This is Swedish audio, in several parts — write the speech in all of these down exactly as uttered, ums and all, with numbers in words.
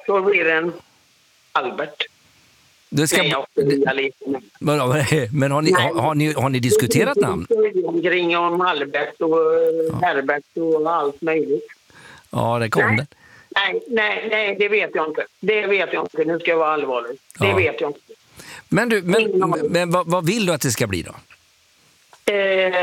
så blir det en Albert. Det ska... Nej, jag men men har, ni, har, har, ni, har ni diskuterat namn? Omkring om Albert och ja. Herbert och allt möjligt. Ja, det kom nej. det. Nej, nej, nej, det vet jag inte. Det vet jag inte. Nu ska jag vara allvarlig. Det ja. vet jag inte. Men, du, men, men, men vad, vad vill du att det ska bli då? Eh,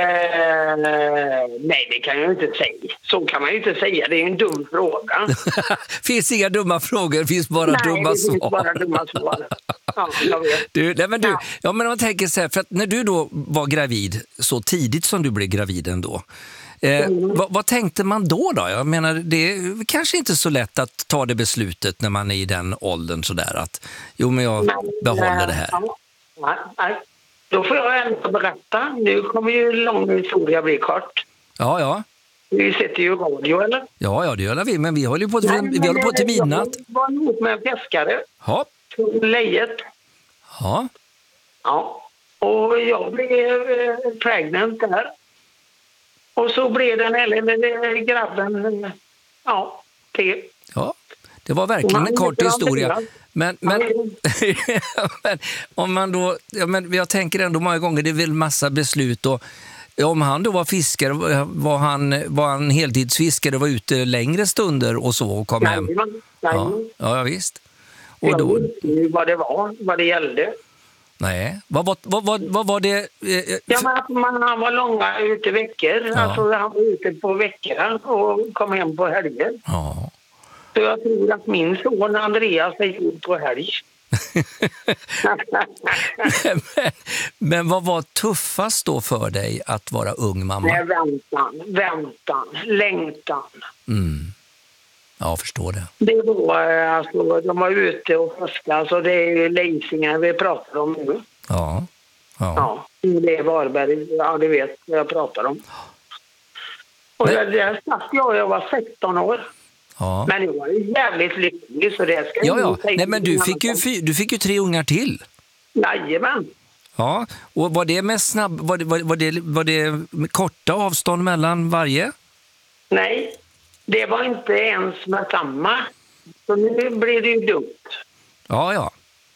nej, det kan jag inte säga. Så kan man ju inte säga. Det är en dum fråga. Finns inga dumma frågor, finns bara nej, dumma det svar. finns bara dumma svar. Ja, jag vet. Du, nej, men du, ja. ja, men om man tänker så här, för att när du då var gravid så tidigt som du blev gravid ändå, eh, mm. vad, vad tänkte man då då? Jag menar, det är kanske inte så lätt att ta det beslutet när man är i den åldern sådär att, jo men jag men, behåller det här. Nej, nej. Då får jag ändå berätta. Nu kommer ju lång historia bli kort. Ja, ja. Vi sitter ju i radio, eller? Ja, ja, det gör vi. Men vi håller ju på, Nej, vi håller på till midnatt. Jag var ihop med en fiskare. Ja. Från Lejet. Ja. Ja. Och jag blev eh, pregnant där. Och så blev den eller grabben, ja, till. Ja, det var verkligen en kort historia. Men, men, men om man då, ja, men jag tänker ändå många gånger, det är väl massa beslut och om han då var fiskare, var han, var han heltidsfiskare och var ute längre stunder och så och kom hem? Ja, ja, visst. Och då, vad det var, vad det gällde. Nej, vad, vad, vad, vad, vad var det? Eh, ja, men man, han var långa ute veckor, ja. Alltså han var ute på veckorna och kom hem på helger. Ja. Så jag tror att min son Andreas är gjord på helg. men, men vad var tuffast då för dig att vara ung mamma? Nej, väntan, väntan, längtan. Mm. Ja, jag förstår det. Det var alltså, de var ute och fiskade, alltså det är Leisingar vi pratar om nu. Ja. Ja. Ja, det är Varberg, ja det vet jag pratar om. Och men... jag, där satt jag, jag var sexton år. Ja. Men jag var jävligt lycklig så det ska ja, ja. säga. Nej, men du fick, ju, fy, du fick ju tre ungar till. Jajamän. Ja, och var det med snabb, var det, var, var det, var det korta avstånd mellan varje? Nej, det var inte ens med samma. Så nu blir det ju dumt. Ja, ja.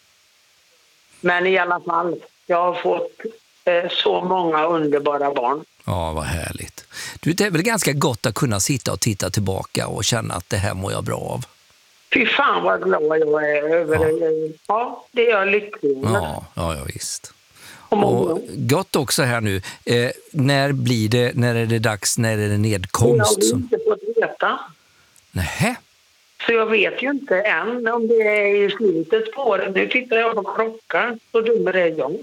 Men i alla fall, jag har fått eh, så många underbara barn. Ja, vad härligt. Du, det är väl ganska gott att kunna sitta och titta tillbaka och känna att det här mår jag bra av. Fy fan vad glad jag är över ja. det. Ja, det är jag lycklig. Ja, ja, ja visst. Och gott också här nu. Eh, när blir det, när är det dags, när är det nedkomst? Jag har inte fått veta. Nähä. Så jag vet ju inte än om det är i slutet på året. Nu tittar jag på klockan, så dum är jag.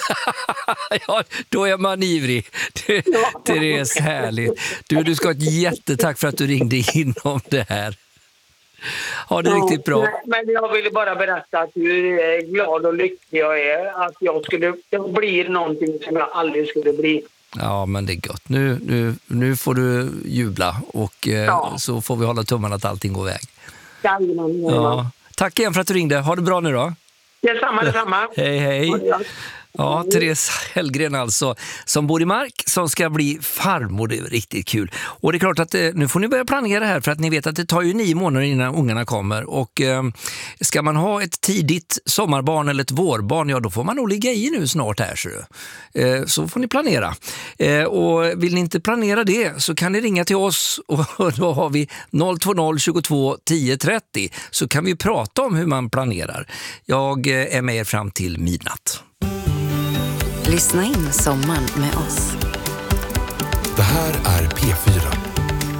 Ja, då är man ivrig. Du, ja. Therese, härligt. Du, du ska ha ett jättetack för att du ringde in om det här. Ha det ja, riktigt bra. Men jag ville bara berätta att hur glad och lycklig jag är. Att jag skulle jag blir någonting som jag aldrig skulle bli. Ja, men det är gott. Nu, nu, nu får du jubla och eh, ja. så får vi hålla tummarna att allting går väg. Jajamän, jajamän. Ja. Tack igen för att du ringde. Ha det bra nu då. Detsamma, detsamma. Hej, hej. Ja, Therese Hellgren alltså, som bor i Mark, som ska bli farmor. Det är riktigt kul. Och det är klart att eh, nu får ni börja planera här, för att ni vet att det tar ju nio månader innan ungarna kommer. Och eh, ska man ha ett tidigt sommarbarn eller ett vårbarn, ja då får man nog ligga i nu snart här. Så, eh, så får ni planera. Eh, och vill ni inte planera det så kan ni ringa till oss, och då har vi noll två noll tjugotvå tio trettio, så kan vi prata om hur man planerar. Jag eh, är med er fram till midnatt. Lyssna in sommaren med oss. Det här är P fyra.